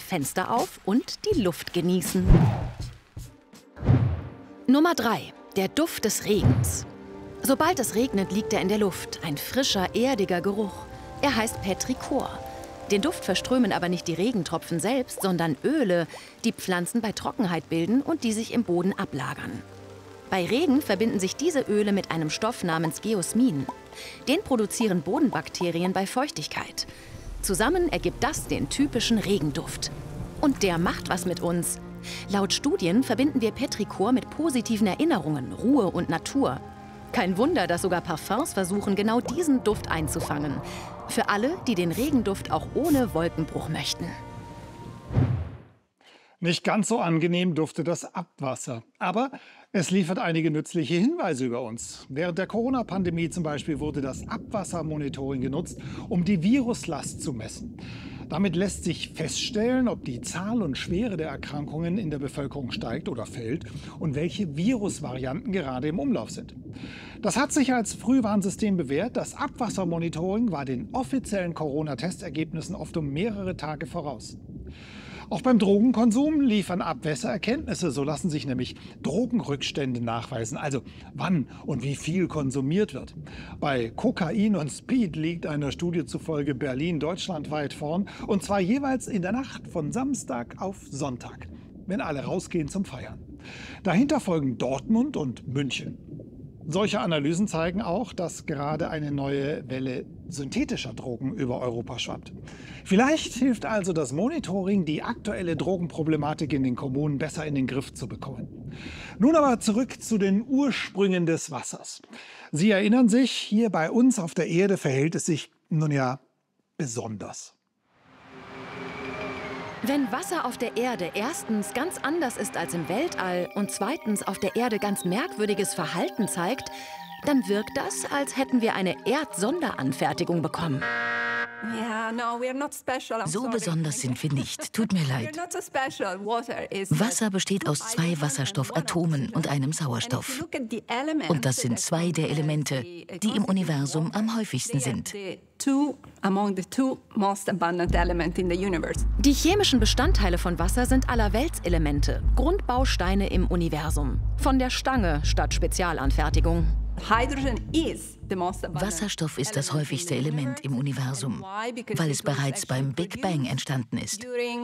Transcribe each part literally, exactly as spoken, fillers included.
Fenster auf und die Luft genießen. Nummer drei. Der Duft des Regens. Sobald es regnet, liegt er in der Luft. Ein frischer, erdiger Geruch. Er heißt Petrichor. Den Duft verströmen aber nicht die Regentropfen selbst, sondern Öle, die Pflanzen bei Trockenheit bilden und die sich im Boden ablagern. Bei Regen verbinden sich diese Öle mit einem Stoff namens Geosmin. Den produzieren Bodenbakterien bei Feuchtigkeit. Zusammen ergibt das den typischen Regenduft. Und der macht was mit uns. Laut Studien verbinden wir Petrichor mit positiven Erinnerungen, Ruhe und Natur. Kein Wunder, dass sogar Parfums versuchen, genau diesen Duft einzufangen. Für alle, die den Regenduft auch ohne Wolkenbruch möchten. Nicht ganz so angenehm duftet das Abwasser. Aber es liefert einige nützliche Hinweise über uns. Während der Corona-Pandemie zum Beispiel wurde das Abwassermonitoring genutzt, um die Viruslast zu messen. Damit lässt sich feststellen, ob die Zahl und Schwere der Erkrankungen in der Bevölkerung steigt oder fällt und welche Virusvarianten gerade im Umlauf sind. Das hat sich als Frühwarnsystem bewährt. Das Abwassermonitoring war den offiziellen Corona-Testergebnissen oft um mehrere Tage voraus. Auch beim Drogenkonsum liefern Abwässer Erkenntnisse. So lassen sich nämlich Drogenrückstände nachweisen, also wann und wie viel konsumiert wird. Bei Kokain und Speed liegt einer Studie zufolge Berlin deutschlandweit vorn, und zwar jeweils in der Nacht von Samstag auf Sonntag, wenn alle rausgehen zum Feiern. Dahinter folgen Dortmund und München. Solche Analysen zeigen auch, dass gerade eine neue Welle synthetischer Drogen über Europa schwappt. Vielleicht hilft also das Monitoring, die aktuelle Drogenproblematik in den Kommunen besser in den Griff zu bekommen. Nun aber zurück zu den Ursprüngen des Wassers. Sie erinnern sich, hier bei uns auf der Erde verhält es sich nun ja besonders. Wenn Wasser auf der Erde erstens ganz anders ist als im Weltall und zweitens auf der Erde ganz merkwürdiges Verhalten zeigt, dann wirkt das, als hätten wir eine Erdsonderanfertigung bekommen. So besonders sind wir nicht. Tut mir leid. Wasser besteht aus zwei Wasserstoffatomen und einem Sauerstoff. Und das sind zwei der Elemente, die im Universum am häufigsten sind. Die chemischen Bestandteile von Wasser sind Allerweltselemente, Grundbausteine im Universum. Von der Stange statt Spezialanfertigung. Wasserstoff ist das häufigste Element im Universum, weil es bereits beim Big Bang entstanden ist.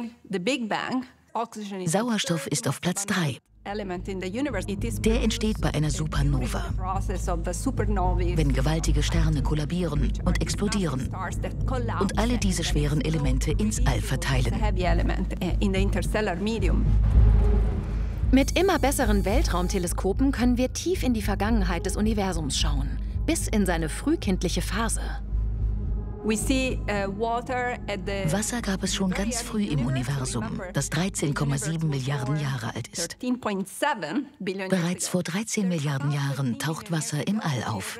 Sauerstoff ist auf Platz drei. Der entsteht bei einer Supernova, wenn gewaltige Sterne kollabieren und explodieren und alle diese schweren Elemente ins All verteilen. Mit immer besseren Weltraumteleskopen können wir tief in die Vergangenheit des Universums schauen, bis in seine frühkindliche Phase. Wasser gab es schon ganz früh im Universum, das dreizehn Komma sieben Milliarden Jahre alt ist. Bereits vor dreizehn Milliarden Jahren taucht Wasser im All auf.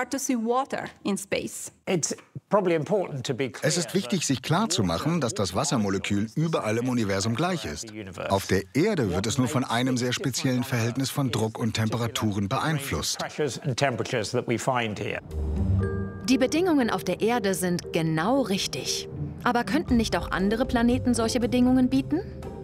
Es ist wichtig, sich klarzumachen, dass das Wassermolekül überall im Universum gleich ist. Auf der Erde wird es nur von einem sehr speziellen Verhältnis von Druck und Temperaturen beeinflusst. Die Bedingungen auf der Erde sind genau richtig. Aber könnten nicht auch andere Planeten solche Bedingungen bieten?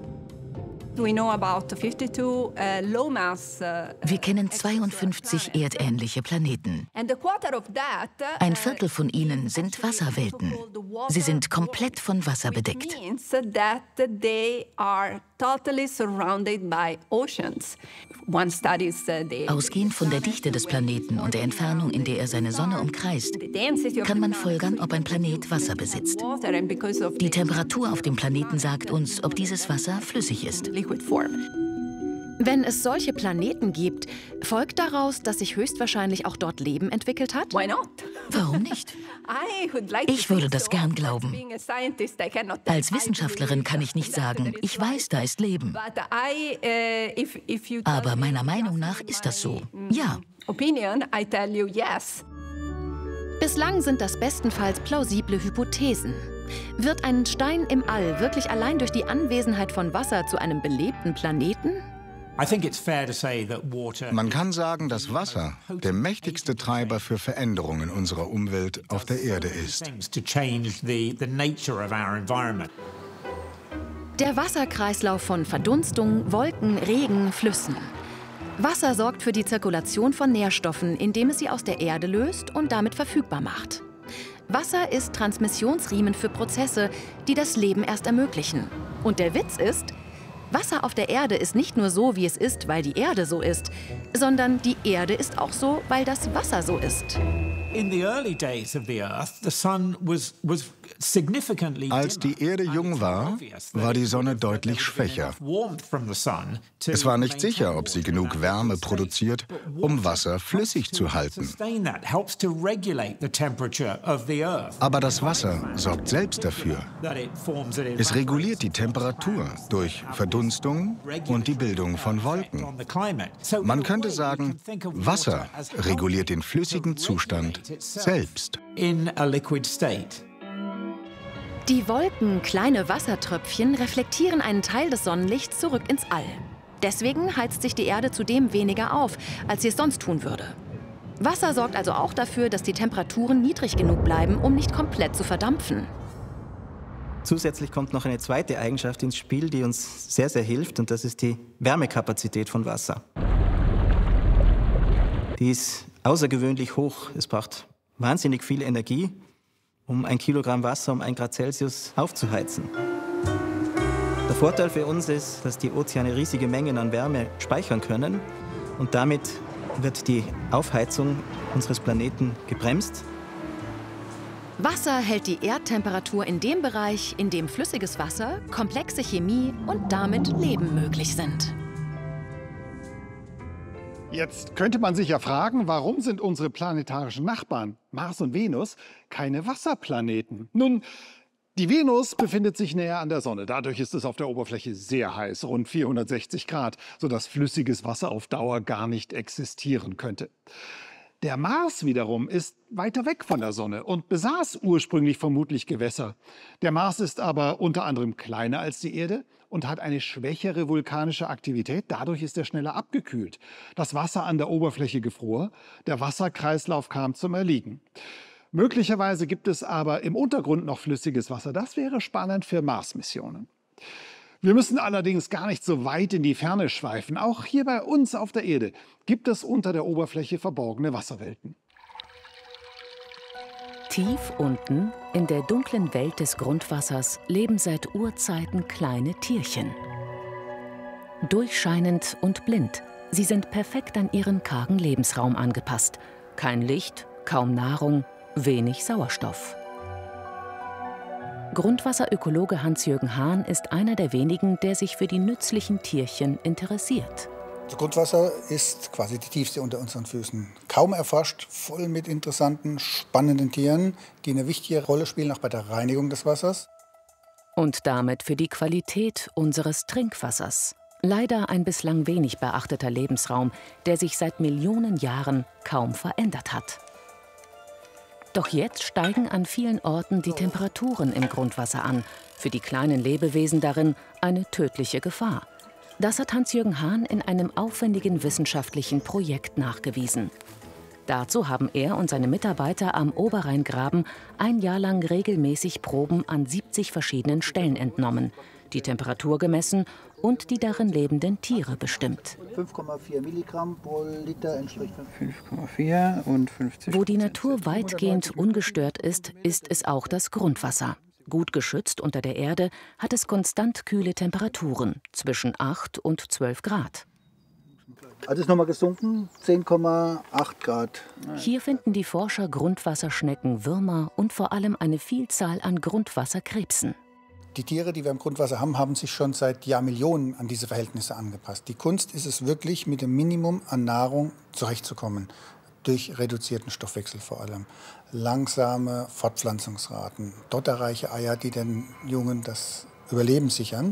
Wir kennen zweiundfünfzig erdähnliche Planeten. Ein Viertel von ihnen sind Wasserwelten. Sie sind komplett von Wasser bedeckt. Ausgehend von der Dichte des Planeten und der Entfernung, in der er seine Sonne umkreist, kann man folgern, ob ein Planet Wasser besitzt. Die Temperatur auf dem Planeten sagt uns, ob dieses Wasser flüssig ist. Wenn es solche Planeten gibt, folgt daraus, dass sich höchstwahrscheinlich auch dort Leben entwickelt hat? Warum nicht? Ich würde das gern glauben. Als Wissenschaftlerin kann ich nicht sagen, ich weiß, da ist Leben. Aber meiner Meinung nach ist das so. Ja. Bislang sind das bestenfalls plausible Hypothesen. Wird ein Stein im All wirklich allein durch die Anwesenheit von Wasser zu einem belebten Planeten? Man kann sagen, dass Wasser der mächtigste Treiber für Veränderungen unserer Umwelt auf der Erde ist. Der Wasserkreislauf von Verdunstung, Wolken, Regen, Flüssen. Wasser sorgt für die Zirkulation von Nährstoffen, indem es sie aus der Erde löst und damit verfügbar macht. Wasser ist Transmissionsriemen für Prozesse, die das Leben erst ermöglichen. Und der Witz ist, Wasser auf der Erde ist nicht nur so, wie es ist, weil die Erde so ist, sondern die Erde ist auch so, weil das Wasser so ist. Als die Erde jung war, war die Sonne deutlich schwächer. Es war nicht sicher, ob sie genug Wärme produziert, um Wasser flüssig zu halten. Aber das Wasser sorgt selbst dafür. Es reguliert die Temperatur durch Verdunstung und die Bildung von Wolken. Man könnte sagen, Wasser reguliert den flüssigen Zustand selbst. Die Wolken, kleine Wassertröpfchen, reflektieren einen Teil des Sonnenlichts zurück ins All. Deswegen heizt sich die Erde zudem weniger auf, als sie es sonst tun würde. Wasser sorgt also auch dafür, dass die Temperaturen niedrig genug bleiben, um nicht komplett zu verdampfen. Zusätzlich kommt noch eine zweite Eigenschaft ins Spiel, die uns sehr, sehr hilft, und das ist die Wärmekapazität von Wasser. Die ist außergewöhnlich hoch. Es braucht wahnsinnig viel Energie, um ein Kilogramm Wasser um ein Grad Celsius aufzuheizen. Der Vorteil für uns ist, dass die Ozeane riesige Mengen an Wärme speichern können, und damit wird die Aufheizung unseres Planeten gebremst. Wasser hält die Erdtemperatur in dem Bereich, in dem flüssiges Wasser, komplexe Chemie und damit Leben möglich sind. Jetzt könnte man sich ja fragen, warum sind unsere planetarischen Nachbarn, Mars und Venus, keine Wasserplaneten? Nun, die Venus befindet sich näher an der Sonne. Dadurch ist es auf der Oberfläche sehr heiß, rund vierhundertsechzig Grad, sodass flüssiges Wasser auf Dauer gar nicht existieren könnte. Der Mars wiederum ist weiter weg von der Sonne und besaß ursprünglich vermutlich Gewässer. Der Mars ist aber unter anderem kleiner als die Erde und hat eine schwächere vulkanische Aktivität. Dadurch ist er schneller abgekühlt. Das Wasser an der Oberfläche gefror, der Wasserkreislauf kam zum Erliegen. Möglicherweise gibt es aber im Untergrund noch flüssiges Wasser. Das wäre spannend für Mars-Missionen. Wir müssen allerdings gar nicht so weit in die Ferne schweifen. Auch hier bei uns auf der Erde gibt es unter der Oberfläche verborgene Wasserwelten. Tief unten, in der dunklen Welt des Grundwassers, leben seit Urzeiten kleine Tierchen. Durchscheinend und blind, sie sind perfekt an ihren kargen Lebensraum angepasst. Kein Licht, kaum Nahrung, wenig Sauerstoff. Grundwasserökologe Hans-Jürgen Hahn ist einer der wenigen, der sich für die nützlichen Tierchen interessiert. Das Grundwasser ist quasi die tiefste unter unseren Füßen. Kaum erforscht, voll mit interessanten, spannenden Tieren, die eine wichtige Rolle spielen, auch bei der Reinigung des Wassers. Und damit für die Qualität unseres Trinkwassers. Leider ein bislang wenig beachteter Lebensraum, der sich seit Millionen Jahren kaum verändert hat. Doch jetzt steigen an vielen Orten die Temperaturen im Grundwasser an. Für die kleinen Lebewesen darin eine tödliche Gefahr. Das hat Hans-Jürgen Hahn in einem aufwendigen wissenschaftlichen Projekt nachgewiesen. Dazu haben er und seine Mitarbeiter am Oberrheingraben ein Jahr lang regelmäßig Proben an siebzig verschiedenen Stellen entnommen, die Temperatur gemessen und die darin lebenden Tiere bestimmt. fünf Komma vier Milligramm pro Liter entspricht fünf Komma vier und fünfzig. Wo die Natur weitgehend ungestört ist, ist es auch das Grundwasser. Gut geschützt unter der Erde hat es konstant kühle Temperaturen, zwischen acht und zwölf Grad. Also ist nochmal gesunken, zehn Komma acht Grad. Hier finden die Forscher Grundwasserschnecken, Würmer und vor allem eine Vielzahl an Grundwasserkrebsen. Die Tiere, die wir im Grundwasser haben, haben sich schon seit Jahrmillionen an diese Verhältnisse angepasst. Die Kunst ist es wirklich, mit dem Minimum an Nahrung zurechtzukommen. Durch reduzierten Stoffwechsel vor allem. Langsame Fortpflanzungsraten, dotterreiche Eier, die den Jungen das Überleben sichern.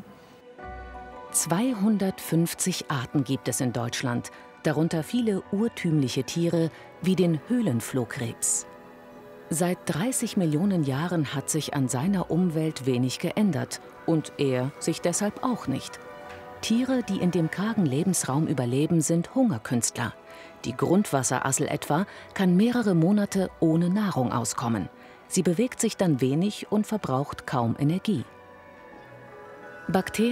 zweihundertfünfzig Arten gibt es in Deutschland, darunter viele urtümliche Tiere wie den Höhlenflohkrebs. Seit dreißig Millionen Jahren hat sich an seiner Umwelt wenig geändert und er sich deshalb auch nicht. Tiere, die in dem kargen Lebensraum überleben, sind Hungerkünstler. Die Grundwasserassel etwa kann mehrere Monate ohne Nahrung auskommen. Sie bewegt sich dann wenig und verbraucht kaum Energie. Bakterien